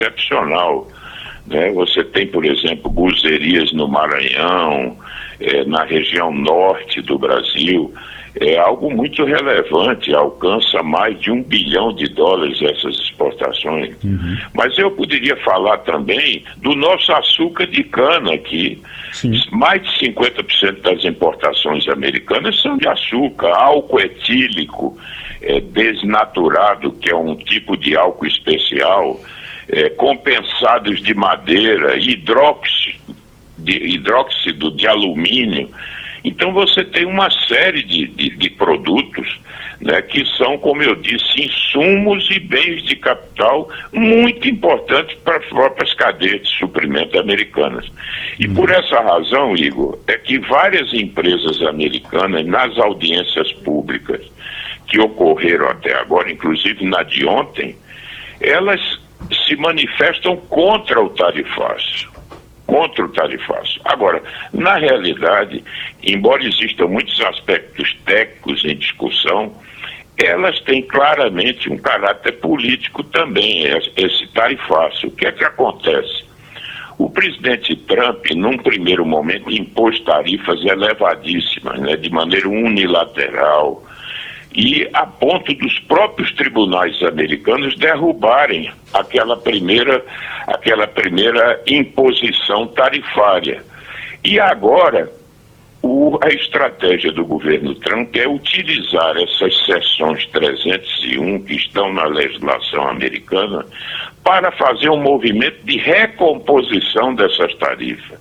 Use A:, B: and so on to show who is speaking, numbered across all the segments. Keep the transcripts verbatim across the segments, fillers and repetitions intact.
A: excepcional, né? Você tem, por exemplo, guzerias no Maranhão, é, na região norte do Brasil. É algo muito relevante, alcança mais de um bilhão de dólares essas exportações. Uhum. Mas eu poderia falar também do nosso açúcar de cana aqui. Sim. Mais de cinquenta por cento das importações americanas são de açúcar, álcool etílico, é, desnaturado, que é um tipo de álcool especial, é, compensados de madeira, hidróxido de, hidróxido de alumínio. Então você tem uma série de, de, de produtos, né, que são, como eu disse, insumos e bens de capital muito importantes para as próprias cadeias de suprimento americanas. E por essa razão, Igor, é que várias empresas americanas, nas audiências públicas que ocorreram até agora, inclusive na de ontem, elas se manifestam contra o tarifaço. Contra o tarifaço. Agora, na realidade, embora existam muitos aspectos técnicos em discussão, elas têm claramente um caráter político também, esse tarifaço. O que é que acontece? O presidente Trump, num primeiro momento, impôs tarifas elevadíssimas, né, de maneira unilateral, e a ponto dos próprios tribunais americanos derrubarem aquela primeira, aquela primeira imposição tarifária. E agora, o, a estratégia do governo Trump é utilizar essas seções trezentos e um que estão na legislação americana para fazer um movimento de recomposição dessas tarifas.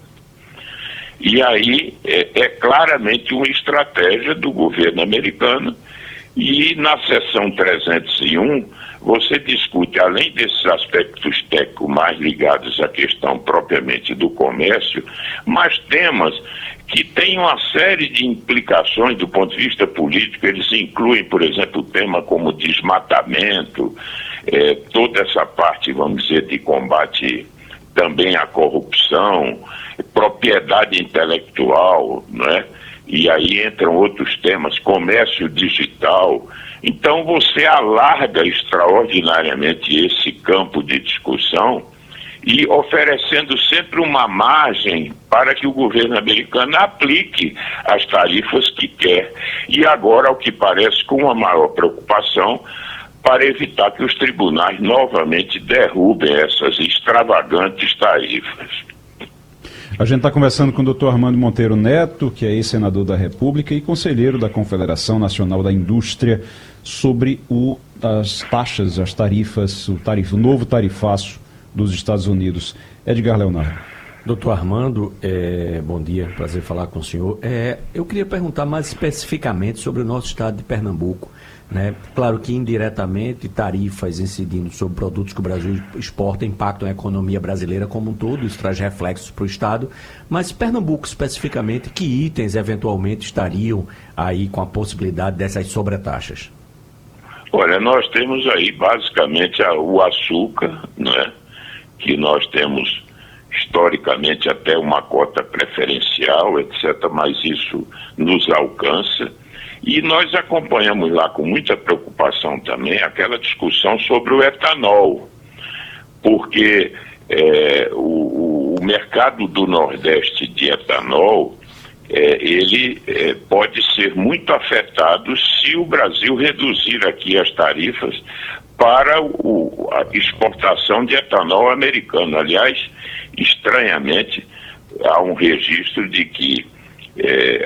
A: E aí é, é claramente uma estratégia do governo americano. E na seção trezentos e um, você discute, além desses aspectos técnicos mais ligados à questão propriamente do comércio, mais temas que têm uma série de implicações do ponto de vista político. Eles incluem, por exemplo, o tema como desmatamento, eh, toda essa parte, vamos dizer, de combate também à corrupção, propriedade intelectual, não é? E aí entram outros temas, comércio digital. Então você alarga extraordinariamente esse campo de discussão e oferecendo sempre uma margem para que o governo americano aplique as tarifas que quer. E agora, ao que parece, com uma maior preocupação para evitar que os tribunais novamente derrubem essas extravagantes tarifas.
B: A gente está conversando com o doutor Armando Monteiro Neto, que é ex-senador da República e conselheiro da Confederação Nacional da Indústria, sobre o, as taxas, as tarifas, o, tarif, o novo tarifaço dos Estados Unidos. Edgar Leonardo.
C: Doutor Armando, é, bom dia, prazer falar com o senhor. É, eu queria perguntar mais especificamente sobre o nosso estado de Pernambuco. Né? Claro que indiretamente tarifas incidindo sobre produtos que o Brasil exporta impactam a economia brasileira como um todo, isso traz reflexos para o Estado, mas Pernambuco especificamente, que itens eventualmente estariam aí com a possibilidade dessas sobretaxas?
A: Olha, nós temos aí basicamente o açúcar, né? Que nós temos historicamente até uma cota preferencial, etcétera, mas isso nos alcança. E nós acompanhamos lá com muita preocupação também aquela discussão sobre o etanol, porque é, o, o mercado do Nordeste de etanol, é, ele é, pode ser muito afetado se o Brasil reduzir aqui as tarifas para o, a exportação de etanol americano. Aliás, estranhamente, há um registro de que é,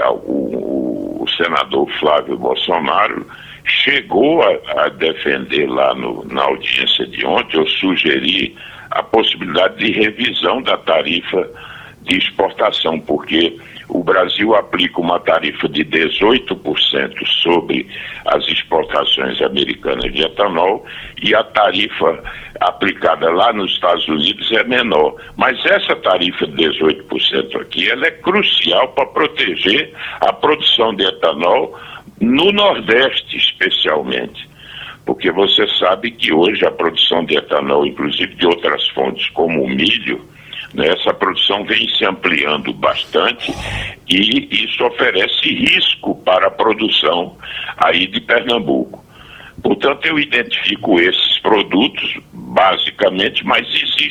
A: o, o senador Flávio Bolsonaro chegou a, a defender lá no, na audiência de ontem, eu sugeri a possibilidade de revisão da tarifa de exportação, porque o Brasil aplica uma tarifa de dezoito por cento sobre as exportações americanas de etanol e a tarifa aplicada lá nos Estados Unidos é menor. Mas essa tarifa de dezoito por cento aqui, ela é crucial para proteger a produção de etanol no Nordeste, especialmente. Porque você sabe que hoje a produção de etanol, inclusive de outras fontes como o milho, né, essa produção vem se ampliando bastante e isso oferece risco para a produção aí de Pernambuco. Portanto, eu identifico esses produtos basicamente, mas existem